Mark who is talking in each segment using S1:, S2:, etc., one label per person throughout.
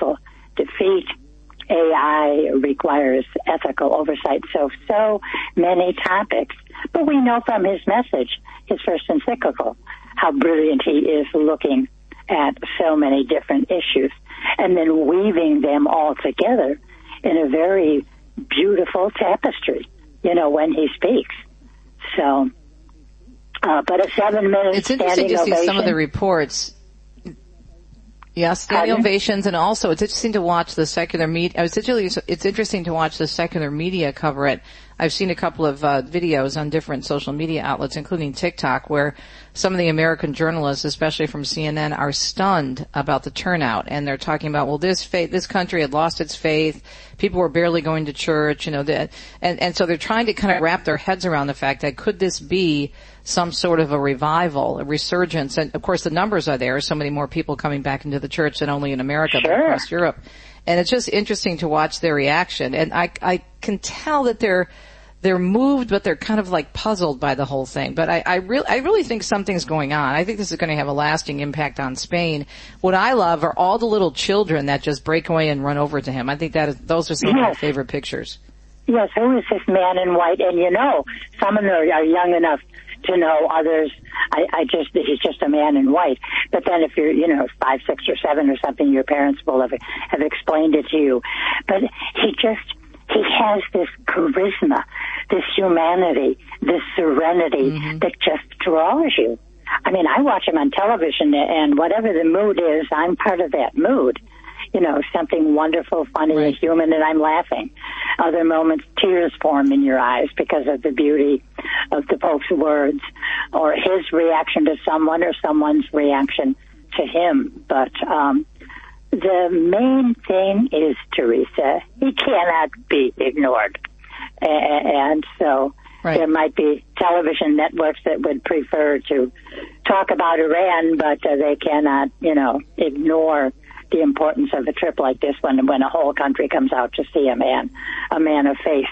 S1: successful defeat. AI requires ethical oversight. So many topics. But we know from his message, his first encyclical, how brilliant he is looking at so many different issues and then weaving them all together in a very beautiful tapestry, when he speaks. So, but a 7 minute
S2: It's interesting to see some of the reports. Yeah, standing ovations, and also it's interesting to watch the secular media. It's interesting to watch the secular media cover it. I've seen a couple of videos on different social media outlets, including TikTok, where some of the American journalists, especially from CNN, are stunned about the turnout, and they're talking about, well, this country had lost its faith. People were barely going to church, and so they're trying to kind of wrap their heads around the fact that could this be some sort of a revival, a resurgence, and of course the numbers are there. So many more people coming back into the church than only in America, but across Europe. And it's just interesting to watch their reaction. And I can tell that they're moved, but they're kind of like puzzled by the whole thing. But I really think something's going on. I think this is going to have a lasting impact on Spain. What I love are all the little children that just break away and run over to him. I think those are some of my favorite pictures.
S1: Yes, who is this man in white? And some of them are young enough to know, others, he's just a man in white. But then if you're, 5, 6, or 7 or something, your parents will have explained it to you. But he has this charisma, this humanity, this serenity that just draws you. I mean, I watch him on television, and whatever the mood is, I'm part of that mood. Something wonderful, funny, and human, and I'm laughing. Other moments, tears form in your eyes because of the beauty of the Pope's words, or his reaction to someone, or someone's reaction to him. But the main thing is, Teresa, he cannot be ignored. And so there might be television networks that would prefer to talk about Iran, but they cannot, ignore the importance of a trip like this when a whole country comes out to see a man of faith,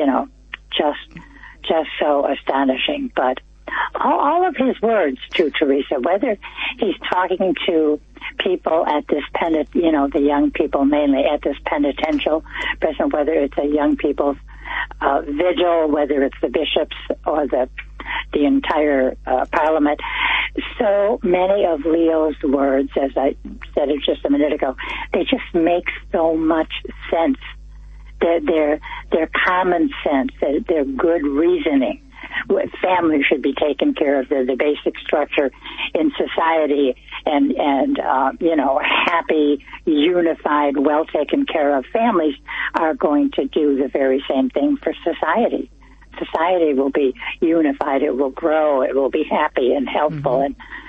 S1: just so astonishing. But all of his words, too, Teresa, whether he's talking to people at this the young people mainly at this penitential present, whether it's a young people's vigil, whether it's the bishops or the entire parliament. So many of Leo's words, as I said it just a minute ago, they just make so much sense. They're common sense. They're good reasoning. Family should be taken care of. They're the basic structure in society, and happy, unified, well taken care of families are going to do the very same thing for society. Society will be unified. It will grow. It will be happy and helpful,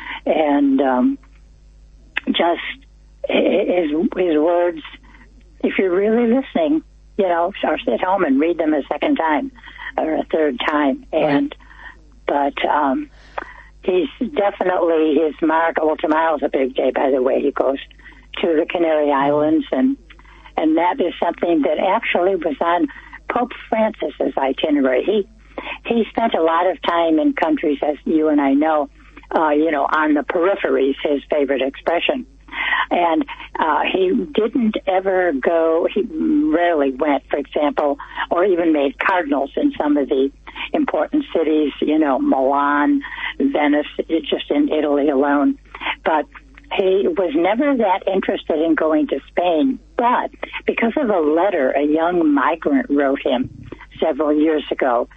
S1: and just his words. If you're really listening, or sit home and read them a second time or a third time. But he's definitely his mark. Well, tomorrow's a big day, by the way. He goes to the Canary Islands, and that is something that actually was on Pope Francis's itinerary. He spent a lot of time in countries, as you and I know, on the peripheries, his favorite expression. And he didn't ever go, he rarely went, for example, or even made cardinals in some of the important cities, Milan, Venice, just in Italy alone. But he was never that interested in going to Spain. But because of a letter a young migrant wrote him several years ago,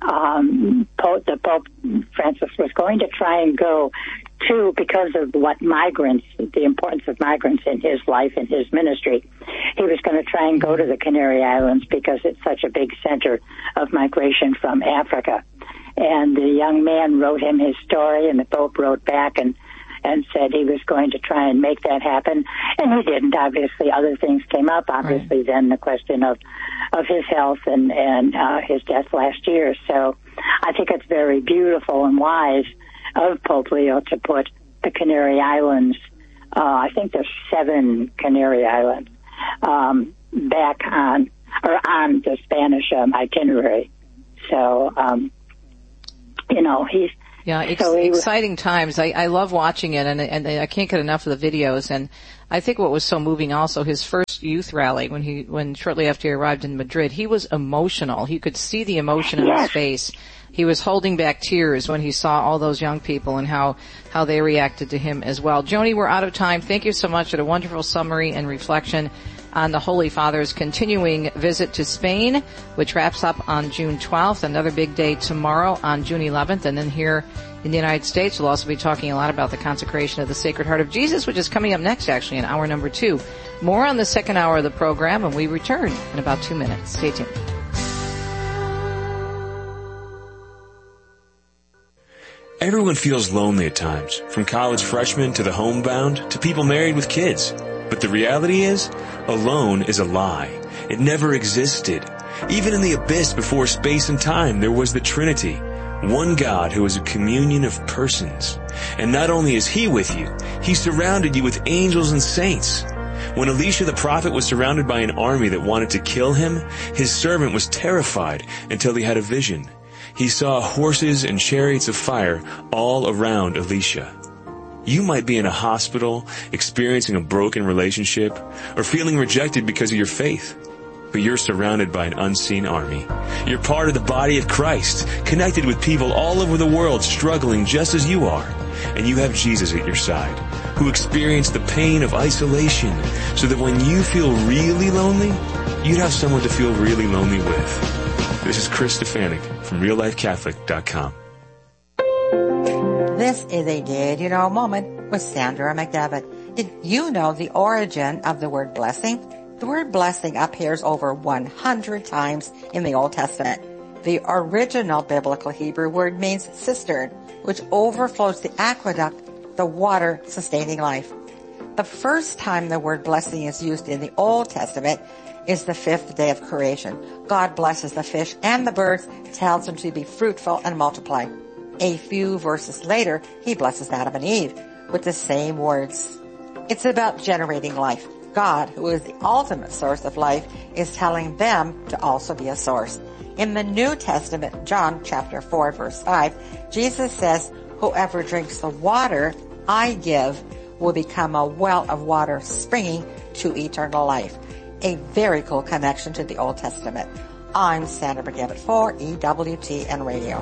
S1: the Pope Francis was going to try and go to, because of the importance of migrants in his life and his ministry, he was going to try and go to the Canary Islands because it's such a big center of migration from Africa. And the young man wrote him his story, and the Pope wrote back and said he was going to try and make that happen. And he didn't. Obviously, other things came up. Obviously, then the question of his health and his death last year. So I think it's very beautiful and wise of Pope Leo to put the Canary Islands, I think there's 7 Canary Islands, back on the Spanish itinerary. So,
S2: Yeah, exciting times. I love watching it, and I can't get enough of the videos. And I think what was so moving also, his first youth rally, when shortly after he arrived in Madrid, he was emotional. You could see the emotion in his face. He was holding back tears when he saw all those young people and how they reacted to him as well. Joni, we're out of time. Thank you so much for a wonderful summary and reflection on the Holy Father's continuing visit to Spain, which wraps up on June 12th. Another big day tomorrow on June 11th. And then here in the United States, we'll also be talking a lot about the consecration of the Sacred Heart of Jesus, which is coming up next, actually, in hour number 2. More on the second hour of the program, and we return in about 2 minutes. Stay tuned.
S3: Everyone feels lonely at times, from college freshmen to the homebound to people married with kids. But the reality is, alone is a lie. It never existed. Even in the abyss before space and time, there was the Trinity. One God who is a communion of persons. And not only is He with you, He surrounded you with angels and saints. When Elisha the prophet was surrounded by an army that wanted to kill him, his servant was terrified until he had a vision. He saw horses and chariots of fire all around Elisha. You might be in a hospital, experiencing a broken relationship, or feeling rejected because of your faith. But you're surrounded by an unseen army. You're part of the body of Christ, connected with people all over the world struggling just as you are. And you have Jesus at your side, who experienced the pain of isolation, so that when you feel really lonely, you'd have someone to feel really lonely with. This is Chris Stefanik from RealLifeCatholic.com.
S4: This is a Did You Know moment with Sandra McDevitt. Did you know the origin of the word blessing? The word blessing appears over 100 times in the Old Testament. The original biblical Hebrew word means cistern, which overflows the aqueduct, the water sustaining life. The first time the word blessing is used in the Old Testament is the 5th day of creation. God blesses the fish and the birds, tells them to be fruitful and multiply. A few verses later, He blesses Adam and Eve with the same words. It's about generating life. God, who is the ultimate source of life, is telling them to also be a source. In the New Testament, John chapter 4, verse 5, Jesus says, "Whoever drinks the water I give will become a well of water springing to eternal life." A very cool connection to the Old Testament. I'm Sandra McDevitt for EWTN Radio.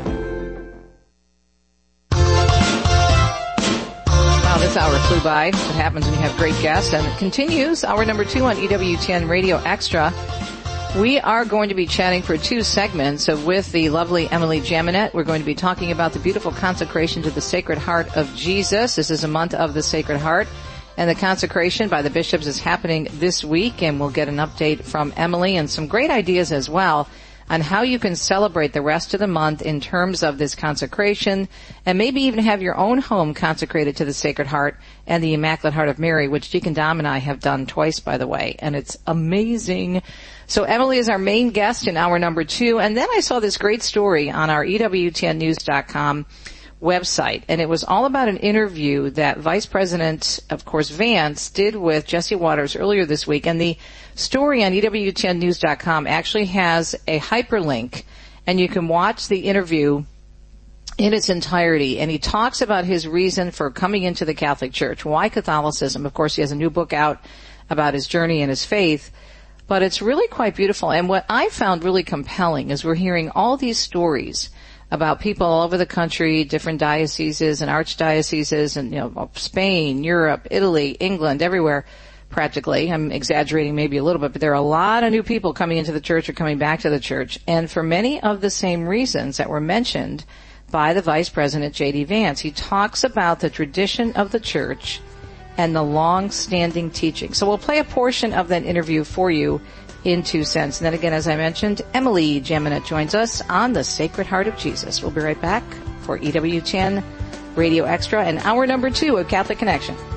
S2: Wow, this hour flew by. It happens when you have great guests. And it continues, hour number 2 on EWTN Radio Extra. We are going to be chatting for 2 segments with the lovely Emily Jaminet. We're going to be talking about the beautiful consecration to the Sacred Heart of Jesus. This is a month of the Sacred Heart. And the consecration by the bishops is happening this week, and we'll get an update from Emily and some great ideas as well on how you can celebrate the rest of the month in terms of this consecration, and maybe even have your own home consecrated to the Sacred Heart and the Immaculate Heart of Mary, which Deacon Dom and I have done twice, by the way, and it's amazing. So Emily is our main guest in hour number 2, and then I saw this great story on our EWTNnews.com website, and it was all about an interview that Vice President, of course, Vance did with Jesse Waters earlier this week, and the story on EWTNnews.com actually has a hyperlink, and you can watch the interview in its entirety, and he talks about his reason for coming into the Catholic Church. Why Catholicism? Of course, he has a new book out about his journey and his faith, but it's really quite beautiful, and what I found really compelling is we're hearing all these stories about people all over the country, different dioceses and archdioceses, and Spain, Europe, Italy, England, everywhere practically. I'm exaggerating maybe a little bit, but there are a lot of new people coming into the church or coming back to the church, and for many of the same reasons that were mentioned by the Vice President J.D. Vance. He talks about the tradition of the church and the long-standing teaching. So we'll play a portion of that interview for you in 2 cents. And then again, as I mentioned, Emily Jaminet joins us on the Sacred Heart of Jesus. We'll be right back for EWTN Radio Extra and hour number 2 of Catholic Connection.